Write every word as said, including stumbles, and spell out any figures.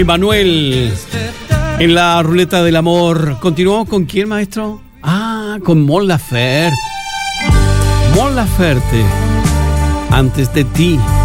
Manuel, en la ruleta del amor. ¿Continuó con quién, maestro? Ah, con Mon Laferte. Mon Laferte, antes de ti.